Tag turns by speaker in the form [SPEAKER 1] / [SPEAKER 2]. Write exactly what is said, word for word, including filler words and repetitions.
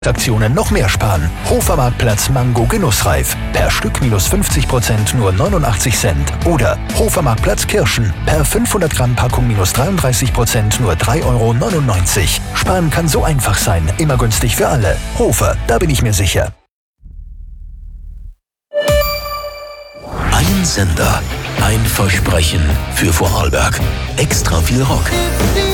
[SPEAKER 1] Aktionen noch mehr sparen. Hofermarktplatz Mango Genussreif. Per Stück minus fünfzig Prozent nur neunundachtzig Cent. Oder Hofermarktplatz Kirschen. Per fünfhundert Gramm Packung minus dreiunddreißig Prozent nur drei Euro neunundneunzig. Sparen kann so einfach sein. Immer günstig für alle. Hofer, da bin ich mir sicher.
[SPEAKER 2] Ein Sender, ein Versprechen für Vorarlberg. Extra viel Rock.